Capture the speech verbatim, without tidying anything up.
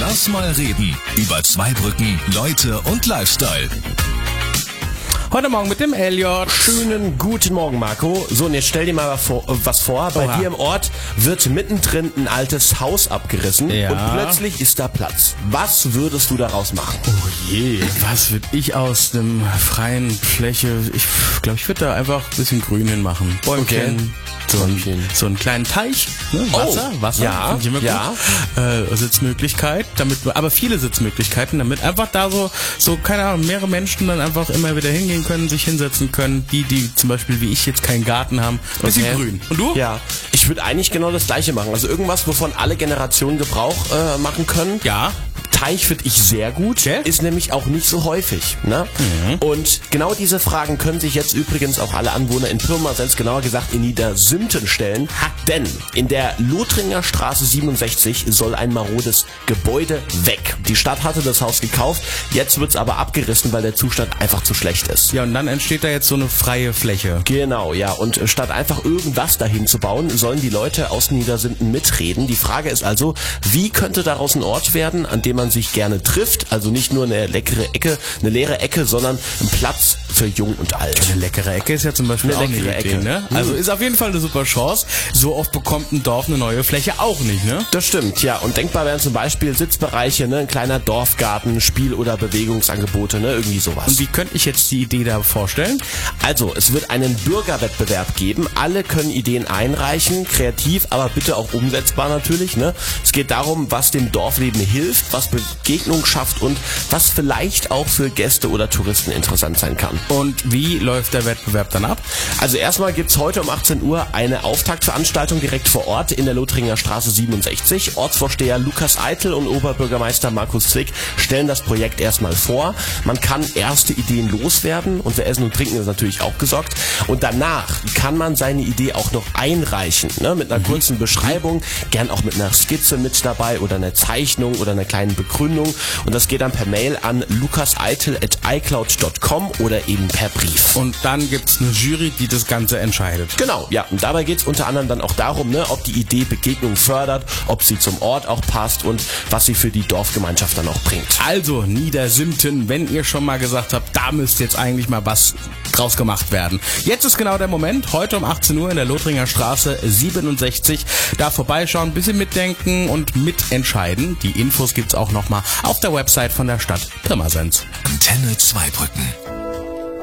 Lass mal reden über Zweibrücken, Leute und Lifestyle. Heute Morgen mit dem Elliot. Schönen guten Morgen, Marco. So, und jetzt stell dir mal was vor. Bei Oha. dir im Ort wird mittendrin ein altes Haus abgerissen Ja. und plötzlich ist da Platz. Was würdest du daraus machen? Oh je, was würde ich aus einem freien Fläche, ich glaube, ich würde da einfach ein bisschen Grün hinmachen. Bäumchen, Okay. so, ein, Bäumchen. so einen kleinen Teich, ne? Wasser, Oh, Wasser, ja, finde ich immer ja. gut. Äh, Sitzmöglichkeit, damit, aber viele Sitzmöglichkeiten, damit einfach da so, so, keine Ahnung, mehrere Menschen dann einfach immer wieder hingehen können, sich hinsetzen können, die, die zum Beispiel wie ich jetzt keinen Garten haben, ein bisschen Okay. grün. Und du? Ja, ich würde eigentlich genau das Gleiche machen. Also irgendwas, wovon alle Generationen Gebrauch äh, machen können. Ja. Teich finde ich sehr gut, Okay. ist nämlich auch nicht so häufig. Ne? Mhm. Und genau diese Fragen können sich jetzt übrigens auch alle Anwohner in Pirmasens, genauer gesagt in Niedersümten stellen. Denn in der Lothringer Straße siebenundsechzig soll ein marodes Gebäude weg. Die Stadt hatte das Haus gekauft, jetzt wird es aber abgerissen, weil der Zustand einfach zu schlecht ist. Ja, und dann entsteht da jetzt so eine freie Fläche. Genau, ja. Und statt einfach irgendwas dahin zu bauen, sollen die Leute aus Niedersünden mitreden. Die Frage ist also, wie könnte daraus ein Ort werden, an dem man sich gerne trifft? Also nicht nur eine leckere Ecke, eine leere Ecke, sondern ein Platz für Jung und Alt. Eine leckere Ecke ist ja zum Beispiel Eine auch eine leckere Idee, Ecke. ne? Also ist auf jeden Fall eine super Chance. So oft bekommt ein Dorf eine neue Fläche auch nicht, ne? Das stimmt, ja. Und denkbar wären zum Beispiel Sitzbereiche, ne? Ein kleiner Dorfgarten, Spiel- oder Bewegungsangebote, ne? Irgendwie sowas. Und wie könnte ich jetzt die Idee da vorstellen? Also, es wird einen Bürgerwettbewerb geben. Alle können Ideen einreichen, kreativ, aber bitte auch umsetzbar natürlich. Ne? Es geht darum, was dem Dorfleben hilft, was Begegnung schafft und was vielleicht auch für Gäste oder Touristen interessant sein kann. Und wie läuft der Wettbewerb dann ab? Also erstmal gibt's heute um achtzehn Uhr eine Auftaktveranstaltung direkt vor Ort in der Lothringer Straße siebenundsechzig. Ortsvorsteher Lukas Eitel und Oberbürgermeister Markus Zwick stellen das Projekt erstmal vor. Man kann erste Ideen loswerden und für Essen und Trinken ist natürlich auch gesorgt. Und danach kann man seine Idee auch noch einreichen, ne, mit einer kurzen Beschreibung, gern auch mit einer Skizze mit dabei oder einer Zeichnung oder einer kleinen Begründung. Und das geht dann per Mail an lukaseitel at icloud dot com oder eben per Brief. Und dann gibt's eine Jury, die das Ganze entscheidet. Genau, ja. Und dabei geht's unter anderem dann auch darum, ne, ob die Idee Begegnung fördert, ob sie zum Ort auch passt und was sie für die Dorfgemeinschaft dann auch bringt. Also, Niedersümten, wenn ihr schon mal gesagt habt, da müsste jetzt eigentlich mal was draus gemacht werden. Jetzt ist genau der Moment, heute um achtzehn Uhr in der Lothringer Straße siebenundsechzig. Da vorbeischauen, ein bisschen mitdenken und mitentscheiden. Die Infos gibt's auch nochmal auf der Website von der Stadt Pirmasens. Antenne Zweibrücken.